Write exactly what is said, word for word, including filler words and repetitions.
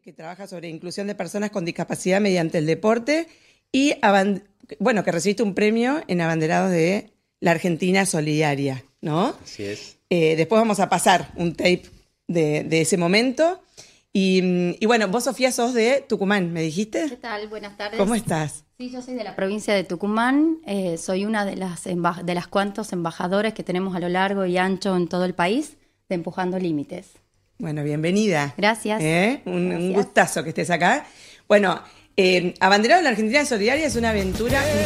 que trabaja sobre inclusión de personas con discapacidad mediante el deporte y, bueno, que recibiste un premio en Abanderados de la Argentina Solidaria, ¿no? Así es. Eh, después vamos a pasar un tape de, de ese momento. Y, y bueno, vos, Sofía, sos de Tucumán, ¿me dijiste? ¿Qué tal? Buenas tardes. ¿Cómo estás? Sí, yo soy de la provincia de Tucumán. Eh, soy una de las, emba- de las cuantos embajadores que tenemos a lo largo y ancho en todo el país de Empujando Límites. Bueno, bienvenida. Gracias. ¿Eh? Un, Gracias. un gustazo que estés acá. Bueno, eh, Abanderados de la Argentina Solidaria es una aventura